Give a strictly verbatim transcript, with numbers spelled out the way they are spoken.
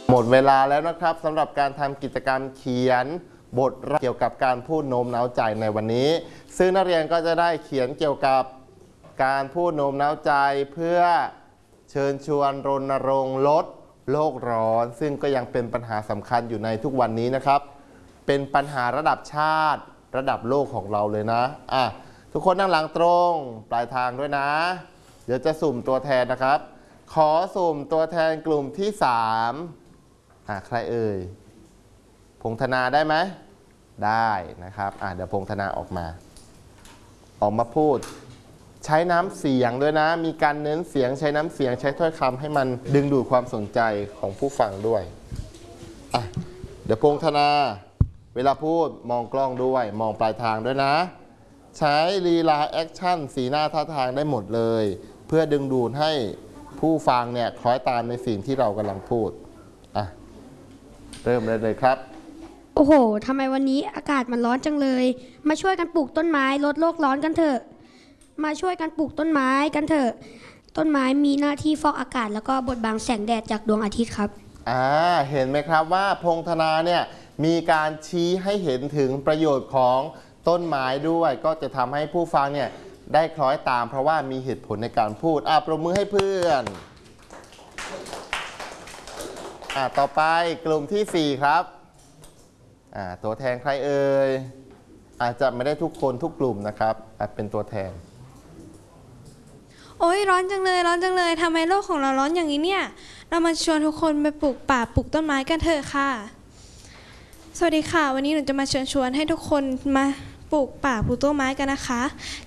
หมดเวลาแล้วนะครับสำหรับการทำกิจกรรมเขียนบทเกี่ยวกับการพูดโน้มน้าวใจในวันนี้ซึ่งนักเรียนก็จะได้เขียนเกี่ยวกับการพูดโน้มน้าวใจเพื่อเชิญชวนรณรงค์ลดโลกร้อนซึ่งก็ยังเป็นปัญหาสำคัญอยู่ในทุกวันนี้นะครับเป็นปัญหาระดับชาติระดับโลกของเราเลยนะอ่ะทุกคนนั่งหลังตรงปลายทางด้วยนะเดี๋ยวจะสุ่มตัวแทนนะครับขอสุ่มตัวแทนกลุ่มที่สามอ่ะใครเอ่ยพงธนาได้ไหมได้นะครับอ่ะเดี๋ยวพงธนาออกมาออกมาพูดใช้น้ำเสียงด้วยนะมีการเน้นเสียงใช้น้ำเสียงใช้ถ้อยคำให้มันดึงดูดความสนใจของผู้ฟังด้วยอ่ะเดี๋ยวพงธนาเวลาพูดมองกล้องด้วยมองปลายทางด้วยนะใช้ลีลาแอคชั่นสีหน้าท่าทางได้หมดเลยเพื่อดึงดูดให้ผู้ฟังเนี่ยคล้อยตามในสิ่งที่เรากำลังพูดอ่ะเริ่มเลยเลยครับโอ้โหทำไมวันนี้อากาศมันร้อนจังเลยมาช่วยกันปลูกต้นไม้ลดโลกร้อนกันเถอะมาช่วยกันปลูกต้นไม้กันเถอะต้นไม้มีหน้าที่ฟอกอากาศแล้วก็บดบังแสงแดดจากดวงอาทิตย์ครับอ่าเห็นไหมครับว่าพงธนาเนี่ยมีการชี้ให้เห็นถึงประโยชน์ของต้นไม้ด้วยก็จะทำให้ผู้ฟังเนี่ยได้คล้อยตามเพราะว่ามีเหตุผลในการพูดอ่ะปรบมือให้เพื่อนอ่ะต่อไปกลุ่มที่สี่ครับอ่าตัวแทนใครเอ่ยอาจจะไม่ได้ทุกคนทุกกลุ่มนะครับอาจเป็นตัวแทนโอ้ยร้อนจังเลยร้อนจังเลยทำไมโลกของเราร้อนอย่างนี้เนี่ยเรามาชวนทุกคนไปปลูกป่าปลูกต้นไม้กันเถอะค่ะสวัสดีค่ะวันนี้หนูจะมาเชิญชวนให้ทุกคนมาปลูกป่าปลูกต้นไม้กันนะคะ